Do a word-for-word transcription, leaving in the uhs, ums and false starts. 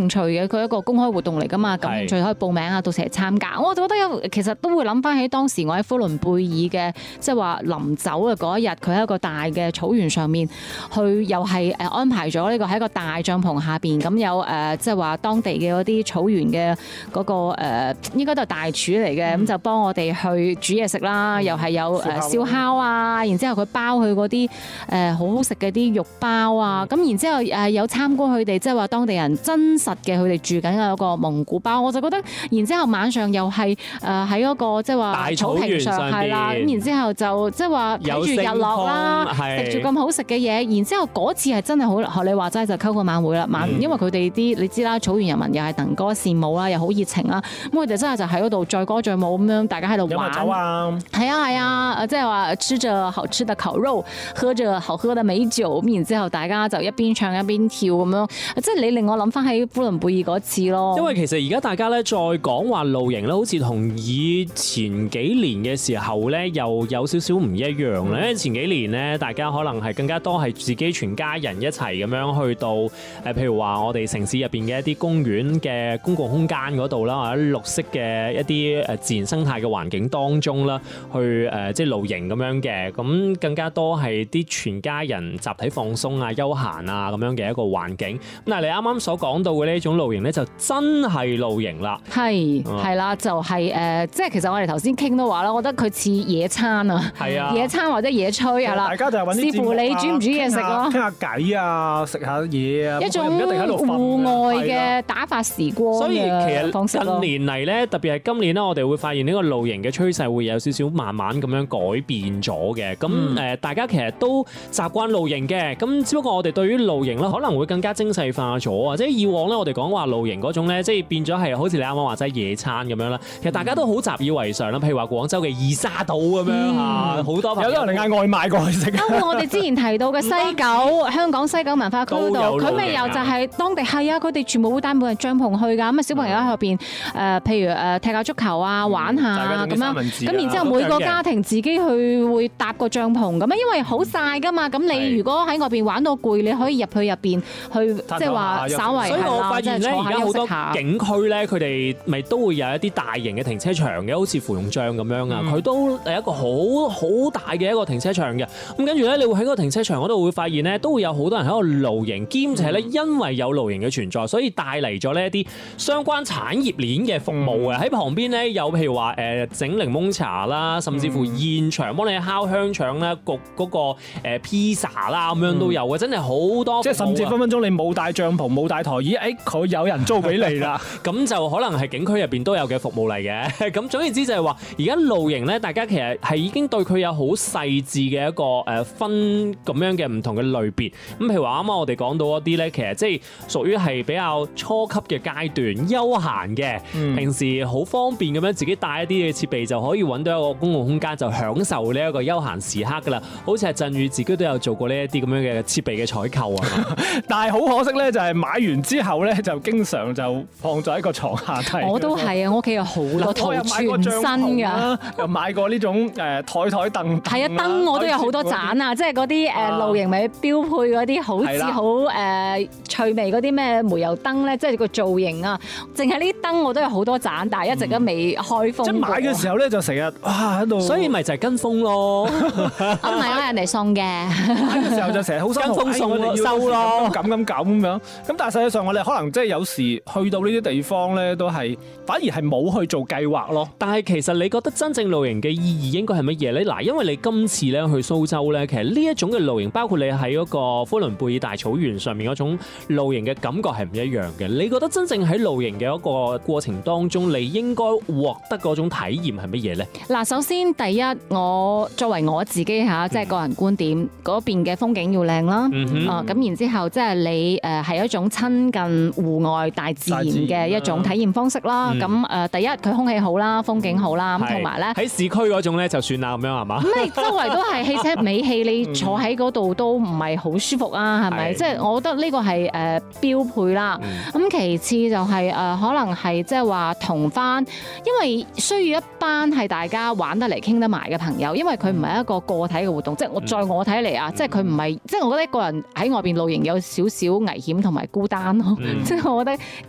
興趣嘅，佢係一個公開活動嚟㗎嘛，咁興趣可以報名啊，到時嚟參加。我就覺得有其實都會諗翻起當時我喺呼倫貝爾嘅，即係話臨走嘅嗰一日，佢喺一個大嘅草原上面，去又係誒安排咗呢個喺一個大帳篷下邊，咁有誒即係話當地嘅嗰啲草原嘅嗰個誒應該都係大廚嚟嘅，咁就幫我哋去煮嘢食啦，又係有誒燒烤啊，然之後佢包佢嗰啲誒好好食嘅啲肉包啊，咁然之後誒有參觀佢哋即係話當地人真實嘅佢哋住緊嘅嗰個蒙古包，我就覺得，然之後晚上又係誒喺嗰個即係話草坪上係啦，咁然之後就即係話睇住日落啦，食住咁好食嘅嘢，然之後嗰次係真係好學你話齋就篝火晚會啦，晚、嗯、因為佢哋啲你知啦，草原人民又係能歌善舞啦，又好熱情啦，咁佢哋真係就喺嗰度載歌載舞咁樣，大家喺度玩。有酒啊，係啊係啊，即係話吃着好吃的烤肉，喝着好喝的美酒，咁然之後大家就一邊唱一邊跳咁樣，即係你令我諗翻起呼倫貝爾嗰次咯。 因為其實而家大家咧再講話露營咧，好似同以前幾年嘅時候咧又有少少唔一樣咧。前幾年咧，大家可能係更加多係自己全家人一齊咁樣去到誒，譬如話我哋城市入邊嘅一啲公園嘅公共空間嗰度啦，或者綠色嘅一啲誒自然生態嘅環境當中啦，去誒即係露營咁樣嘅。咁更加多係啲全家人集體放鬆啊、休閒啊咁樣嘅一個環境。咁但係你啱啱所講到嘅呢一種露營咧，就真係露營啦。 係係啦，就係誒，即係其實我哋頭先傾都話啦，我覺得佢似野餐啊，係啊，野餐或者野炊係啦， 大家就係揾啲視乎你煮唔煮嘢食咯， 傾下偈啊，食下嘢啊， 一種戶外嘅打發時光。 所以其實近年嚟咧，特別係今年咧，我哋會發現呢個露營嘅趨勢會有少少慢慢咁樣改變咗嘅。咁誒、嗯，大家其實都習慣露營嘅，咁只不過我哋對於露營咧可能會更加精細化咗啊！即係以往咧，我哋講話露營嗰種咧，即係變咗係好似你啱啱話齋野餐咁樣啦。其實大家都好習以為常啦，譬如話廣州嘅二沙島咁樣嚇，好、嗯、多朋友有啲人嗌外賣過去食。 包括我哋之前提到嘅西九，香港西九文化區度，佢咪又就係當地係啊，佢哋全部會帶每人帳篷去㗎，咁啊小朋友喺入邊誒，譬如誒踢下足球啊，玩下咁樣，咁然之後每個家庭自己去會搭個帳篷咁啊，因為好曬㗎嘛，咁你如果喺外邊玩到攰，你可以入去入邊去，即係話稍微係啦， 所以我發現咧，而家好多景區咧，佢哋咪都會有一啲大型嘅停車場嘅，好似芙蓉帳咁樣啊，佢、嗯、都係一個好好大嘅一個停車場嘅。咁跟住咧，你會喺嗰個停車場嗰度會發現咧，都會有好多人喺度露營，兼且咧因為有露營嘅存在，所以帶嚟咗呢一啲相關產業鏈嘅服務啊。喺、嗯、旁邊咧有譬如話誒整檸檬茶啦，甚至乎現場幫你烤香腸啦、焗嗰個誒披薩啦咁樣都有嘅，真係好多。 即係甚至分分鐘你冇帶帳篷冇帶台椅，誒佢有人租俾你啦。 咁就可能係景區入邊都有嘅服務嚟嘅。咁總言之就係話，而家露營咧，大家其實係已經對佢有好細緻嘅一個誒分咁樣嘅唔同嘅類別。咁譬如話啱啱我哋講到一啲咧，其實即係屬於係比較初級嘅階段，休閒嘅，嗯、平時好方便咁樣自己帶一啲嘅設備就可以揾到一個公共空間，就享受呢一個休閒時刻噶啦。好似係振宇自己都有做過呢一啲咁樣嘅設備嘅採購啊。 但係好可惜咧，就係買完之後咧，就經常就放咗喺個床下底。 我都係啊，我屋企有好多套全新㗎， 又買過呢種誒台台凳。 係啊，燈我都有好多盞啊，即係嗰啲誒露營咪標配嗰啲好似好誒趣味嗰啲咩煤油燈咧，即係個造型啊。淨係呢啲燈我都有好多盞，但係一直都未開封。 即係買嘅時候咧，就成日哇喺度。 所以咪就係跟風咯。 唔係啊，人哋送嘅。 買嘅時候就成日好跟風送咯，收咯，咁咁咁咁樣。咁但係實際上我哋可能即係有時去到呢啲地方咧，都係反而係冇去做計劃咯。 但係其實你覺得真正露營嘅意義應該係乜嘢咧？嗱，因為你今次咧去蘇州咧，其實呢一種嘅露營，包括你喺嗰個呼倫貝爾大草原上面嗰種露營嘅感覺係唔一樣嘅。你覺得真正喺露營嘅一個過程當中，你應該獲得嗰種體驗係乜嘢咧？ 嗱，首先第一，我作為我自己嚇，即係個人觀點，嗰、嗯、邊嘅風景要靚啦，嗯、啊咁然之後即係你誒係一種親近戶外大自然嘅一種體驗方式啦。咁誒、嗯、第一佢空氣好啦，風景好啦，咁同埋咧喺市區嗰種咧就算啦，咁樣係嘛？ 咁你周圍都係汽車尾氣，你坐喺嗰度都唔係好舒服啊，係咪？即係、就是、我覺得呢個係誒標配啦。咁、嗯、其次就係、是、誒可能係即係話同翻，因為需要一班係大家玩得嚟傾得埋嘅朋友，因為佢唔係一個個體嘅活動，即係我在我睇嚟啊，即係佢唔係，即係我覺得一個人喺外邊露營有少少危險同埋孤單咯，即係、嗯、我覺得